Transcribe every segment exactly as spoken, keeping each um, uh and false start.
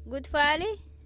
Good fali.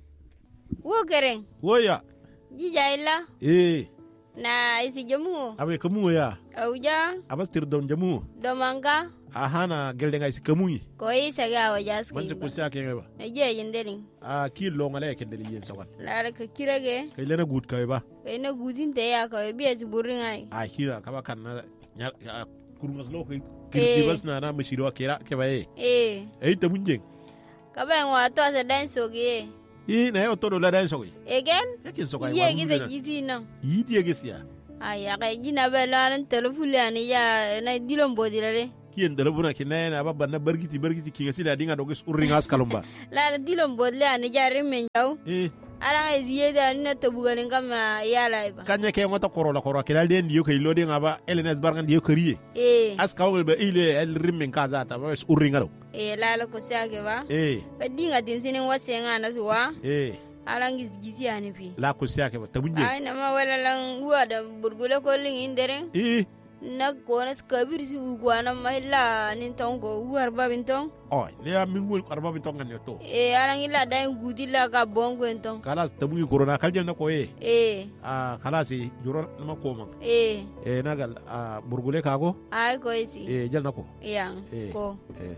Wo kereng. Wo ya. Jija illa. Eh. Na isi jamu. Abe kamu ya. Auja. Abas tir don jamu. Domanga. Ahana gelde ngai kamu. Ko isa ga waja ski. Man se kusia ke ba. Je yindering. Ah ki lo ngale ke deli yen sawan. La ka kirage. Kai lena good kai ba. Kai na gudin te ya ka bi as burin ai. Ah hira ka ba kan na kurungas lo kai. Ki bas na na mishiro kera ke ba eh. Eh. Eh ta munjeng. Ka ba ngwa to sa dan soge. I na yo todo la dan soge. Again? Yakin so kai wa. Ye gida gidi nan. Yiti ye gisia. Aya kai jina ba lan telefon ani ya na dilon bodilale. Kien telefona kinai na baba na bargiti bargiti ki gasi da dinga dogis urringas kalumba. La dilon bodle ani ja rimen jaw. Eh. Ara ngai ziyeda na tabugalin kama ya laiba. Kanya ke ngota korola korola kila den diyo kai lodin aba Elenes bargan diyo kariye. Eh. Aska wol be ile el rimen kaza ta ba urringalo. Eh la la ko sake ba. Eh. Ka dinga din sinin wasenga na suwa. Eh. Alan gizgizi ani fi. La ko siya ke ba tabunje. Ai na ma wala lan uwa da burgule ko lin indere. Eh. Na ko na skabir si ugwana mahilla nin tongo uwar babin tong. Oh, le ya mingul arba bin tongan yo to. Eh alan ila dan gudila ka bongo entong. Kalas tabugi corona kaljel na ko eh. Eh. Ah kalas e juro na ko man. Eh. Eh nagal ah burgule kago. Ai ko isi. Eh jel na ko. Yang ko. Eh.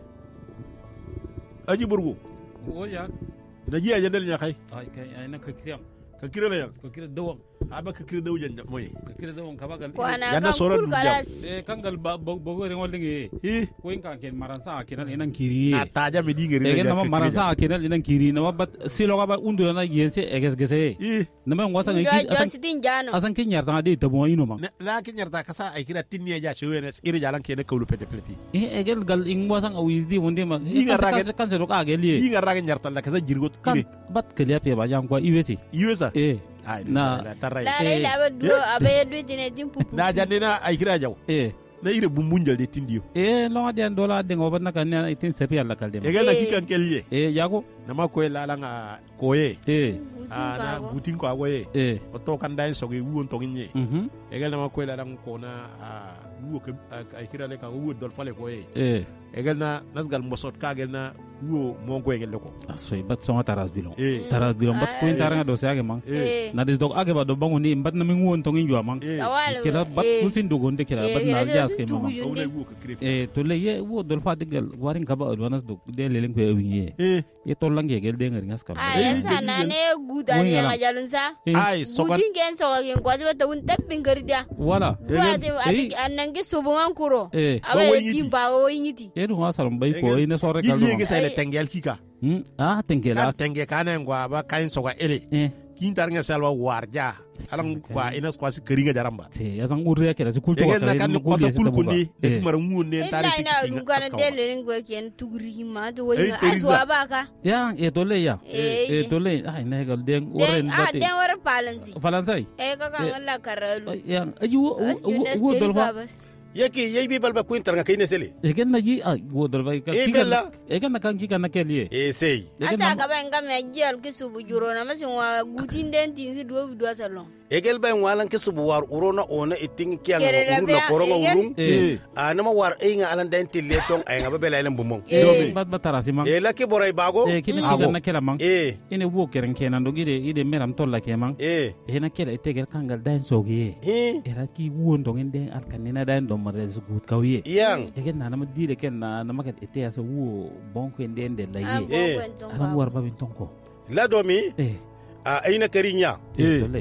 Aji burgu. Oh ya. Da ji ajandal nya kai. Ai kai ai na kakiriyam. Ka kira la ya. Ka kira dawang. Aba ka kira dawu janda moy. Ka kira dawang ka bagal. Ko ana Yana kan soron kul dum kalas. Eh kangal ba bogo re ngolingi. Eh. Ko in kan ken maransa kenan inan kiri. Na taja me dinga re. Eh na maransa kenan inan kiri na bat silo ga ba undura na yense eges gese. Eh. Na men wasa ngi Ga jasitin jano. asan kin yarta de tabo ino ma. La kin yarda kasa ai kira tinni ja chewe ne iri jalan ke ne kawlu pete pete. Eh egel gal ing wasan awisdi wonde ma. Dinga ragen kan se ka geli. Dinga ragen yarta la kasa jirgot Kan ire. bat kaliya pe ba jam ko iwesi. Iwesa. Eh. Ai Na- na tarai. La la ila ba duo abaye duo jine jim pupu. Na jande na ai kira jaw. Eh. Na ire bumbunjal de tindiyo. Eh lo adian dola de ngobat na kan ne itin sepi alla kalde ma. E gala Eh. kikan kelye. Eh yago. Na ma ko la la nga koye. Eh. Ah na butin ko agoye. Eh. O to kan dai so ge wuon to ginye. Mhm. E gala na ma ko la la ko na ah wuo ke ai kira le ka wuo dol fale koye. Eh. E gala na nasgal mosot ka gel na wuo mo ko ngel ko. Asoy bat songa taras bilong. Eh. Taras bilong bat ko taranga do se age mang. Eh. Eh. Na des dog age ba do bangu ni bat na mingu on tongin jwa mang. Eh. Tawal. Kila bat kulsin do gonde kila bat na jas ke mama. Ko le wuo ke kire. Eh to le ye wo dol fa digal warin kaba adwanas do de lelen ko wingi. Eh. Ye to lange gel de ngar ngas kam. Ai esa na ne guda ne Wala. majalun sa. Ai sokan Gudin gen so gen kwazi wata un tappin gardia. Wala. Wa de ati anange subuman kuro. Eh. Abaye wanyiti. timba wo yingiti. Eh do wasalam bay ko ine sore kal. Gigi ge sai le tengel kika. Hmm. Ah tenkela. Kan tenge kana ngwa ba kain soga ele. Eh. Kin tarnga salwa warja. Alang kwa inas kwa si keringa jaramba. Te ya sang urre kela se kulto Egen ka. na kan kota kulkundi de kumar ngunde Illa tari ina siki dugana singa. dele ngwe ken tuguri ma to Eh, wo Teresa. aswa baka. Ya e to le ya. Eh. Eh to le ai na gal den urre Den ah bate. den war palansi. Falansai. Eh kaka ngalla karalu. Ya ayu wo Bas yunes wo teri dol fa. babas. yeki yebi balba kuin taranga kayne sele Egen na ji ah wo dol fa ka. Eh, bella. Egen na kan ki kan na kelie. e sey Asa ka ben ga me jel ke subu juro na masin wa gutin den tin si do do salon. egel bay walan ke subu war urona ona iting kyang Kere la uru na be- koronga egel. urum Eh. anama war e nga alan den tille tong ay nga babela elen bumong Eh. Bat batara si mang. e la ke boray bago Eh kini ki Ago. kan na kela mang. e Ine wo keren kenan do gide ide meram tolla ke mang. e E na kela itegel kangal dan sogi. hi Era ki wo ndongen den alkanina dan do mare su gut kawiye. yang Egen na nama dire ken na nama ket ite asa wo bonko den de la Ah ye. go Eh. kwenton Alam war babin tonko. la domi Eh. a ayna karinya Eh. Eh. to le.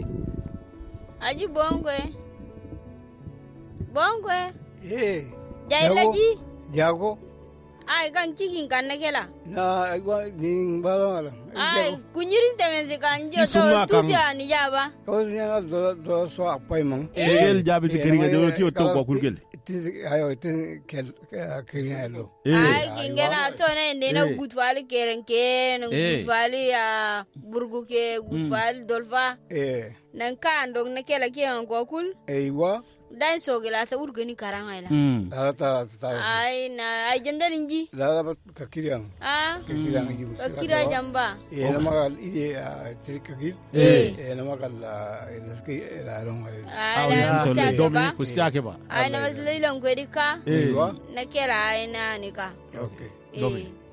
Aji bongwe. Bongwe. Eh, Jailaji. jago Ai kan kikin kan na kela. na agwa ding balo ala. Ai kunyirin temen se kan je Isunga to kan. tusi ani jaba. Ko nya do do so apai mang. Egel jabil si keringa de ki to ko kulgel. Ti ayo ti kel keringa lo. Ai kingena to na inde na Eh. gutfali keren ken Eh. gutfali a burgu ke gutfali dolfa. Eh, Nan kan dong na kela ke an ko kul. eiwa Dan so gela sa urgani karanga ila. Hmm. la ta ta. Ai na ai jandarin ji. La la ka kiriang. Ah. Ka kiriang ji. Ka kira jamba. Eh, na magal ide ti ka gil. Eh. Eh, na magal ila ski la long ai. Ai ya, na so kusa ke Domi ba. ku siake ba. Ai na mas leilan ko dika. Eh. Eiwa. Na kela ai na ni ka. Okay. Eh. Domi.